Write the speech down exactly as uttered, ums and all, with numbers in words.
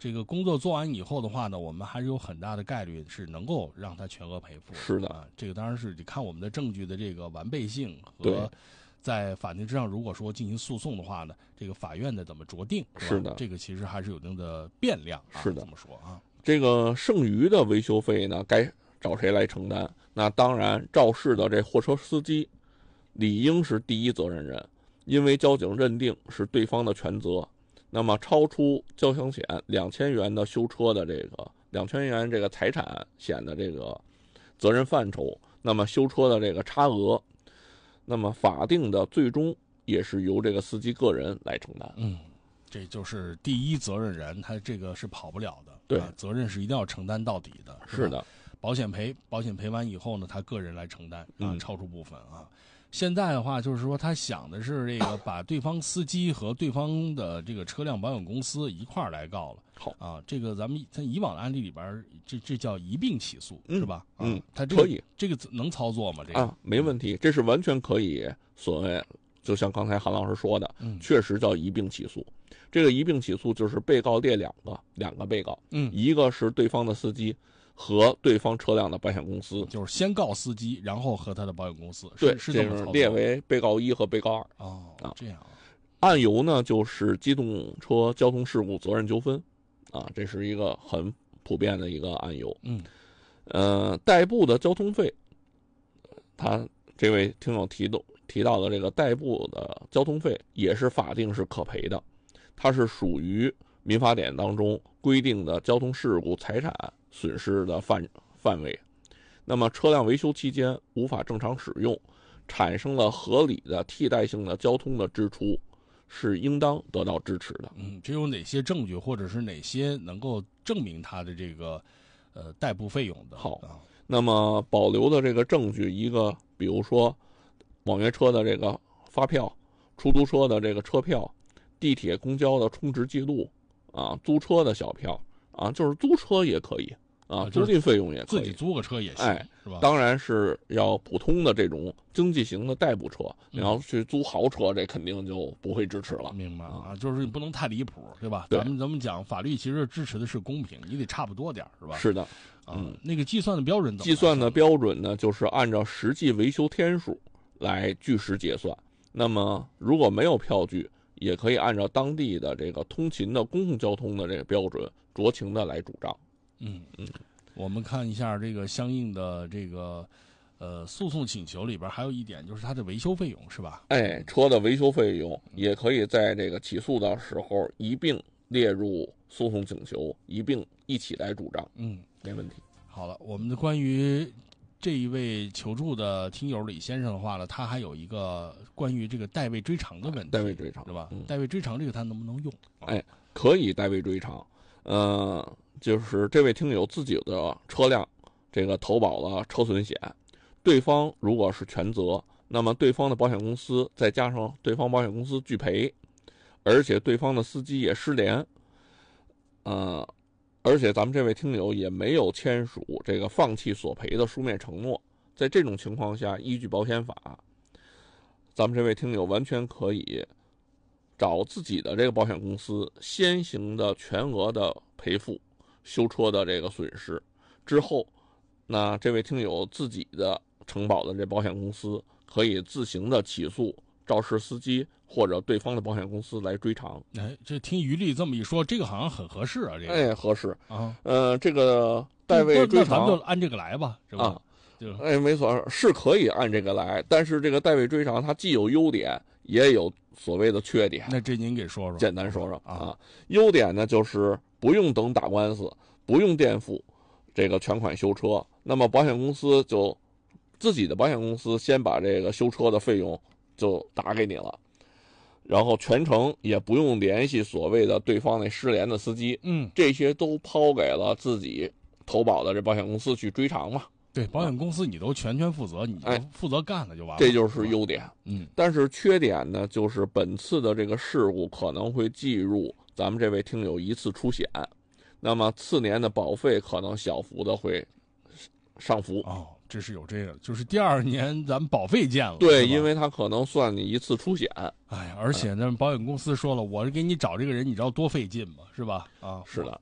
这个工作做完以后的话呢，我们还是有很大的概率是能够让他全额赔付。 是的， 啊，这个当然是得看我们的证据的这个完备性对和在法庭之上，如果说进行诉讼的话呢，这个法院的怎么酌定， 是的， 这个其实还是有一定的变量、啊。 是的， 这么说啊， 这个剩余的维修费呢，该找谁来承担？那当然，肇事的这货车司机理应是第一责任人，因为交警认定是对方的全责。那么，超出交强险两千元的修车的这个两千元这个财产险的这个责任范畴，那么修车的这个差额，那么法定的最终也是由这个司机个人来承担。 嗯，这就是第一责任人，他这个是跑不了的。 对、 啊，责任是一定要承担到底的。 是的。 保险赔，保险赔完以后呢，他个人来承担啊， 嗯、 超出部分啊。现在的话，就是说他想的是这个把对方司机和对方的这个车辆保险公司一块儿来告了。 好啊，这个咱们在以往的案例里边，这这叫一并起诉， 嗯、 是吧？ 嗯， 啊、他、这个、 可以， 这个能操作吗？这个啊，没问题，这是完全可以。所谓就像刚才韩老师说的， 嗯， 确实叫一并起诉。这个一并起诉就是被告列两个，两个被告， 嗯， 一个是对方的司机和对方车辆的保险公司， 就是先告司机，然后和他的保险公司， 对， 是这么操作列为被告一和被告二。 哦， 啊， 这样。 案由呢就是机动车交通事故责任纠纷，啊，这是一个很普遍的一个案由。 嗯， 呃，代步的交通费，他这位听友提到提到的这个代步的交通费也是法定是可赔的，它是属于民法典当中规定的交通事故财产损失的范范围。那么车辆维修期间无法正常使用，产生了合理的替代性的交通的支出，是应当得到支持的。 嗯，这有哪些证据，或者是哪些能够证明他的这个呃代步费用的？ 好， 啊， 那么保留的这个证据，一个比如说网约车的这个发票、出租车的这个车票、地铁、公交的充值记录啊，租车的小票啊，就是租车也可以啊，租赁费用也可以， 自己租个车也行， 哎， 是吧？ 当然是要普通的这种经济型的代步车，你要去租豪车，这肯定就不会支持了。 明白啊，就是你不能太离谱，对吧？ 对， 咱们咱们讲法律其实支持的是公平，你得差不多点，是吧？ 是的， 啊，嗯，那个计算的标准怎么？ 计算的标准呢，就是按照实际维修天数来据实结算。那么如果没有票据，也可以按照当地的这个通勤的公共交通的这个标准，酌情的来主张。 嗯嗯，我们看一下这个相应的这个呃诉讼请求里边还有一点就是它的维修费用，是吧？ 哎，车的维修费用也可以在这个起诉的时候一并列入诉讼请求，一并一起来主张。 嗯， 没问题。 好了，我们的关于这一位求助的听友李先生的话呢，他还有一个关于这个代位追偿的问题， 代位追偿对吧？ 嗯、 代位追偿这个他能不能用？ 哎，可以代位追偿。呃，就是这位听友自己的车辆这个投保了车损险，对方如果是全责，那么对方的保险公司再加上对方保险公司拒赔，而且对方的司机也失联，呃。而且咱们这位听友也没有签署这个放弃索赔的书面承诺，在这种情况下，依据保险法，咱们这位听友完全可以找自己的这个保险公司先行的全额的赔付修车的这个损失，之后，那这位听友自己的承保的这保险公司可以自行的起诉肇事司机或者对方的保险公司来追偿。 哎，这听于丽这么一说，这个好像很合适啊，这个哎合适啊， 呃，这个代位追偿， 那咱们就按这个来吧，是吧？ 啊， 就哎，没错，是可以按这个来，但是这个代位追偿它既有优点，也有所谓的缺点。 那这您给说说， 简单说说啊。 啊，优点呢就是不用等打官司，不用垫付这个全款修车，那么保险公司就自己的保险公司先把这个修车的费用就打给你了，然后全程也不用联系所谓的对方那失联的司机， 嗯， 这些都抛给了自己投保的这保险公司去追偿嘛。 对，保险公司你都全权负责，你就负责干了就完了， 这就是优点。 嗯， 但是缺点呢，就是本次的这个事故可能会计入咱们这位听友一次出险，那么次年的保费可能小幅的会上浮。 哦，这是有这个，就是第二年咱们保费见了。 对，因为他可能算你一次出险。 哎，而且呢，保险公司说了，我是给你找这个人，你知道多费劲吗？是吧？啊， 是的。